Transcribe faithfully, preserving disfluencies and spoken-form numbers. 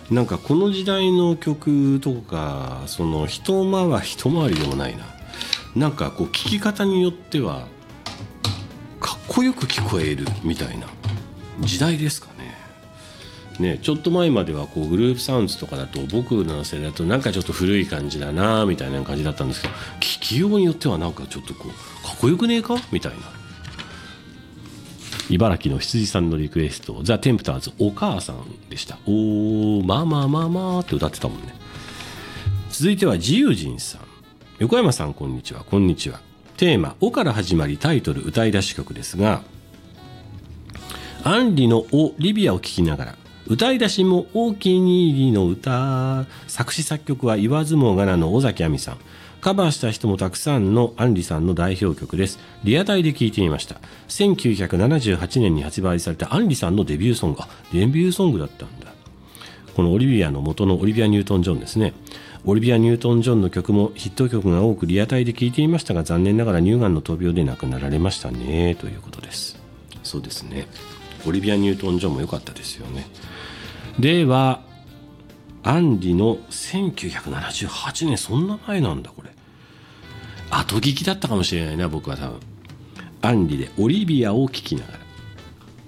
なんかこの時代の曲とか、その一回り一回りでもないな、なんかこう聴き方によってはかっこよく聞こえるみたいな時代ですかね。ね、ちょっと前まではこうグループサウンズとかだと、僕の世代だとなんかちょっと古い感じだなみたいな感じだったんですけど、聞きようによってはなんかちょっとこうかっこよくねえかみたいな。茨城の羊さんのリクエスト、ザ・テンプターズお母さんでした。おーまあまあまあまあって歌ってたもんね。続いては自由人さん。横山さんこんにちは。こんにちは。テーマおから始まり、タイトル歌い出し曲ですが、アンリのおリビアを聴きながら、歌い出しもお気に入りの歌、作詞作曲は言わずもがなの尾崎亜美さん、カバーした人もたくさんのアンリさんの代表曲です。リアタイで聴いてみました。せんきゅうひゃくななじゅうはちねんに発売されたアンリさんのデビューソング。デビューソングだったんだ。このオリビアの元のオリビア・ニュートン・ジョンですね。オリビア・ニュートン・ジョンの曲もヒット曲が多くリアタイで聴いていましたが、残念ながら乳がんの闘病で亡くなられましたね、ということです。そうですね、オリビア・ニュートン・ジョンも良かったですよね。ではアンリのせんきゅうひゃくななじゅうはちねん、そんな前なんだこれ。後聞きだったかもしれないな、僕は多分。アンリでオリビアを聴きながら。